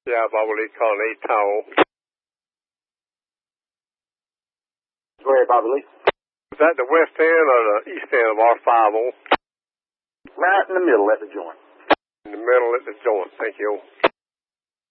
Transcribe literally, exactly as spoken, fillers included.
Yeah, Bobby Lee calling eight Tower. Go ahead, Bobby Lee. Is that the west end or the east end of R fifty? Right in the middle at the joint. In the middle at the joint. Thank you.